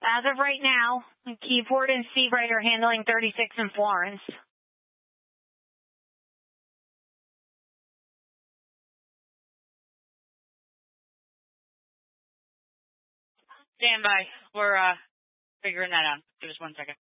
As of right now, Keyport and Seabright are handling 36 in Florence. Stand by. We're figuring that out. Give us 1 second.